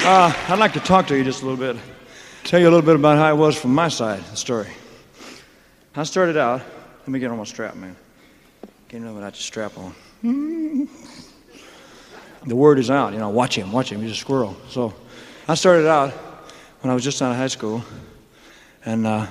I'd like to talk to you just a little bit. Tell you a little bit about how it was from my side of the story. I started out, let me get on my strap, man. Can't know without your strap on. The word is out, watch him, he's a squirrel. So I started out when I was just out of high school, and I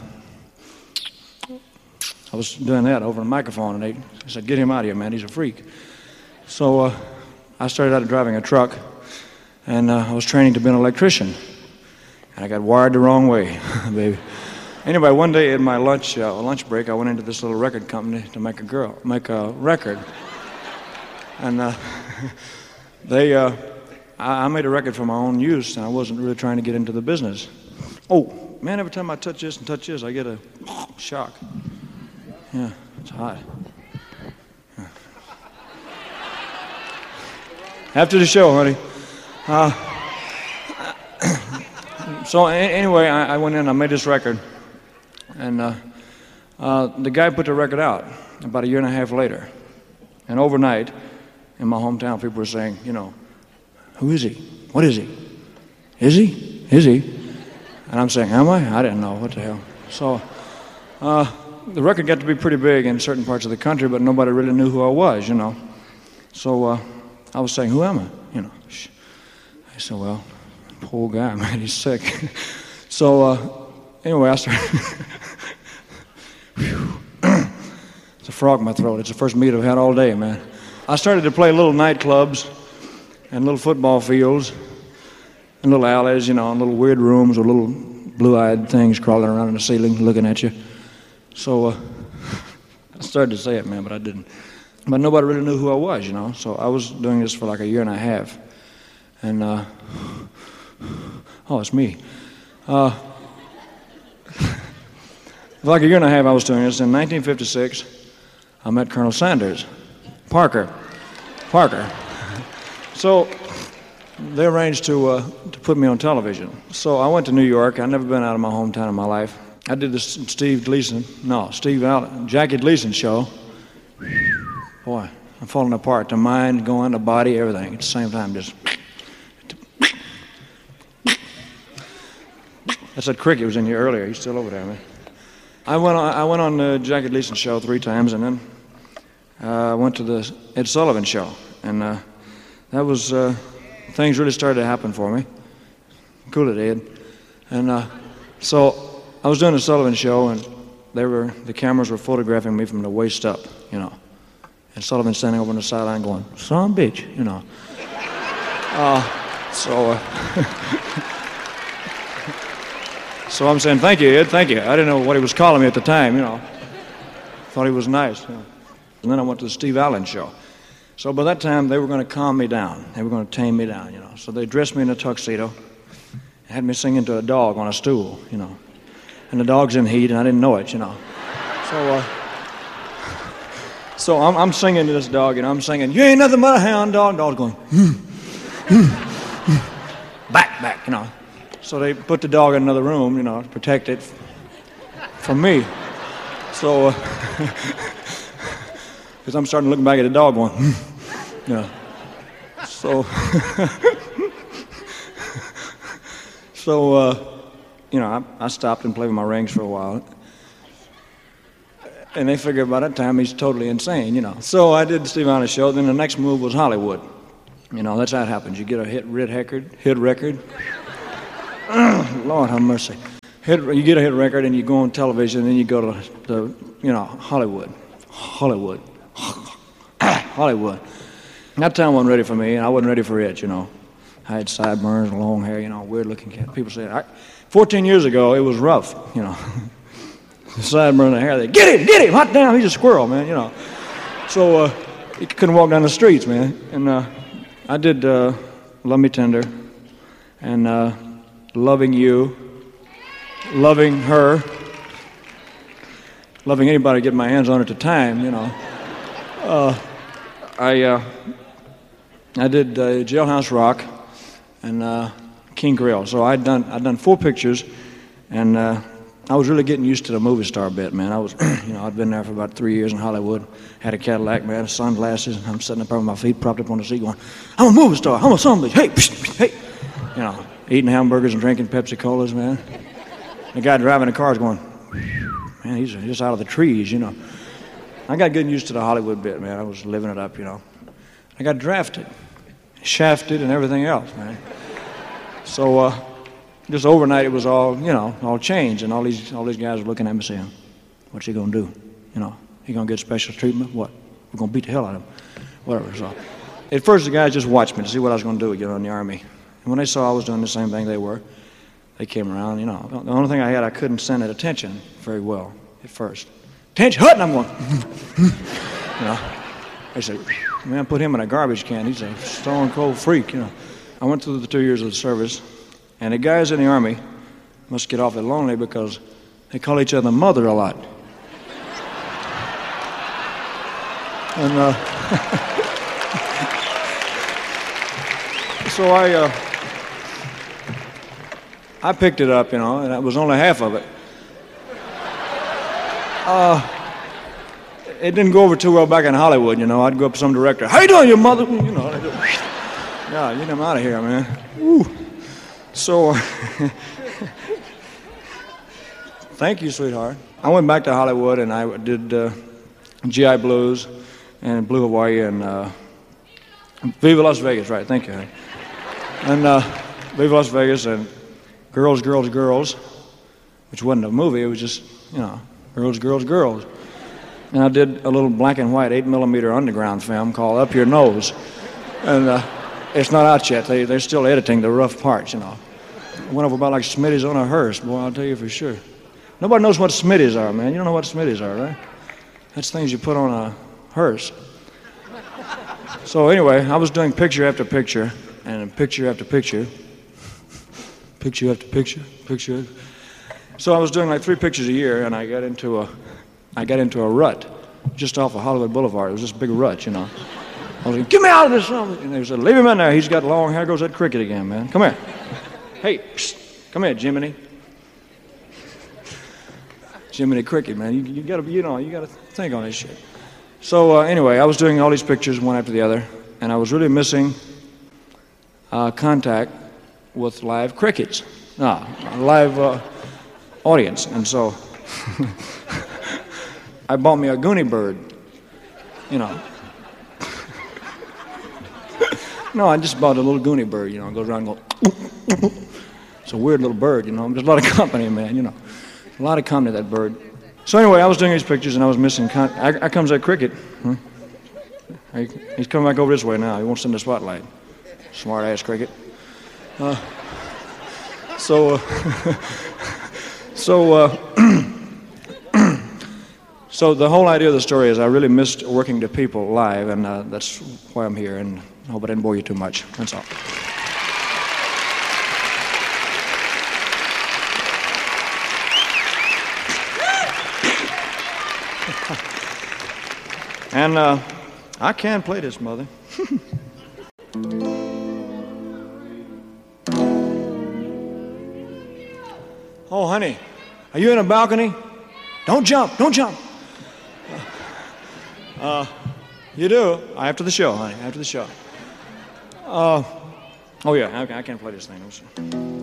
was doing that over a microphone, and they said, get him out of here, man, he's a freak. So I started out driving a truck, and I was training to be an electrician, and I got wired the wrong way, baby. Anyway, one day at my lunch break, I went into this little record company to make a record, and I made a record for my own use, and I wasn't really trying to get into the business. Oh, man, every time I touch this and touch this, I get a shock. Yeah, it's hot. Yeah. After the show, honey. So anyway, I went in, I made this record, and the guy put the record out about a year and a half later. And overnight, in my hometown, people were saying, who is he? What is he? Is he? Is he? And I'm saying, am I? I didn't know. What the hell? So the record got to be pretty big in certain parts of the country, but nobody really knew who I was, So I was saying, who am I? I said, well, poor guy, man, he's sick. So anyway, I started. It's a frog in my throat. It's the first meat I've had all day, man. I started to play little nightclubs and little football fields and little alleys, and little weird rooms with little blue-eyed things crawling around in the ceiling looking at you. So I started to say it, man, but I didn't. But nobody really knew who I was, So I was doing this for like a year and a half. And, it's me. For like a year and a half I was doing this. In 1956, I met Colonel Sanders. Parker. So they arranged to put me on television. So I went to New York. I'd never been out of my hometown in my life. I did the Jackie Gleason show. Boy, I'm falling apart. The mind, going, the body, everything at the same time. Just. That's that cricket was in here earlier. He's still over there, man. I went on the Jackie Gleason show 3 times, and then I went to the Ed Sullivan show, and that was things really started to happen for me. Cool it, Ed. And so I was doing the Sullivan show, and the cameras were photographing me from the waist up, And Sullivan standing over on the sideline going, "Son of a bitch," So I'm saying, "Thank you, Ed, thank you." I didn't know what he was calling me at the time, Thought he was nice. And then I went to the Steve Allen show. So by that time, they were going to calm me down. They were going to tame me down, So they dressed me in a tuxedo and had me singing to a dog on a stool, And the dog's in heat, and I didn't know it, So I'm singing to this dog, I'm singing, "You ain't nothing but a hound dog." Dog's going, back, So they put the dog in another room, to protect it from me. So, because I'm starting to look back at the dog going, So, I stopped and played with my rings for a while. And they figured by that time he's totally insane, So I did the Steve Allen show. Then the next move was Hollywood. That's how it happens. You get a hit record. Lord have mercy. You get a hit record and you go on television and then you go to Hollywood. Hollywood. That time wasn't ready for me, and I wasn't ready for it, I had sideburns and long hair, weird-looking cat. People say, 14 years ago, it was rough, The sideburn and the hair, get him, hot damn, he's a squirrel, man, So you couldn't walk down the streets, man. And I did Love Me Tender and Loving You, Loving Her, loving anybody to get my hands on at the time, I did Jailhouse Rock and King Creole. So I'd done 4 pictures, and I was really getting used to the movie star bit, man. I was, I'd been there for about 3 years in Hollywood, had a Cadillac, man, sunglasses, and I'm sitting up there with my feet propped up on the seat going, "I'm a movie star, I'm a son of a bitch, hey, psh, hey," eating hamburgers and drinking Pepsi-Colas, man. The guy driving the car is going, man, he's just out of the trees, you know. I got getting used to the Hollywood bit, man. I was living it up, you know. I got drafted, shafted, and everything else, man. So just overnight, it was all, you know, all changed, and all these guys were looking at me saying, "What's he gonna do? You know, he gonna get special treatment? What? We're gonna beat the hell out of him, whatever." So at first, the guys just watched me to see what I was gonna do, you know, in the Army. And when they saw I was doing the same thing they were, they came around. You know, the only thing I couldn't send at attention very well at first. Attention, hut, and I'm going. You know, they said, "Man, put him in a garbage can. He's a stone cold freak." You know, I went through the 2 years of the service, and the guys in the Army must get awfully lonely because they call each other mother a lot. And so I picked it up, you know, and that was only half of it. It didn't go over too well back in Hollywood, you know. I'd go up to some director, "How you doing, your mother?" You know, I'd go, "Yeah, get him out of here, man." Woo. So, thank you, sweetheart. I went back to Hollywood and I did GI Blues and Blue Hawaii and Viva Las Vegas, right? Thank you, honey. And Viva Las Vegas and Girls, Girls, Girls, which wasn't a movie. It was just, you know, Girls, Girls, Girls. And I did a little black and white 8mm underground film called Up Your Nose. And it's not out yet. They're still editing the rough parts, you know. I went over about like Smitty's on a hearse, boy, I'll tell you for sure. Nobody knows what Smitty's are, man. You don't know what Smitty's are, right? That's things you put on a hearse. So anyway, I was doing picture after picture, and picture after picture, picture after picture, picture. So I was doing like 3 pictures a year, and I got into a rut just off of Hollywood Boulevard. It was this big rut, you know. I was like, "Get me out of this!" And they said, "Leave him in there. He's got long hair. Goes that cricket again, man. Come here. Hey, psst, come here, Jiminy." Jiminy Cricket, man. You gotta, you know, you gotta think on this shit. So anyway, I was doing all these pictures one after the other, and I was really missing contact with live crickets, live audience, and so I bought me a Goonie bird, you know. No, I just bought a little Goonie bird, you know, it goes around and goes. It's a weird little bird, you know. There's a lot of company, man, you know. A lot of company, that bird. So anyway, I was doing these pictures and I was missing I comes that cricket. Huh? He's coming back over this way now. He won't send the spotlight. Smart ass cricket. So the whole idea of the story is I really missed working to people live, and that's why I'm here, and I hope I didn't bore you too much. That's all. And I can play this, mother. Oh, honey, are you in a balcony? Don't jump, don't jump. You do, after the show, honey, after the show. Oh, yeah, I can't play this thing.